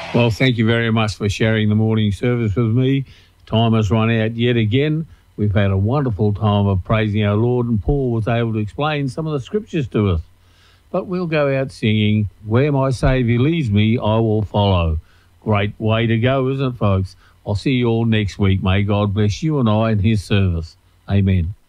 Well, thank you very much for sharing the morning service with me. Time has run out yet again. We've had a wonderful time of praising our Lord, and Paul was able to explain some of the scriptures to us. But we'll go out singing, "Where my Saviour leads me, I will follow." Great way to go, isn't it, folks? I'll see you all next week. May God bless you and I in his service. Amen.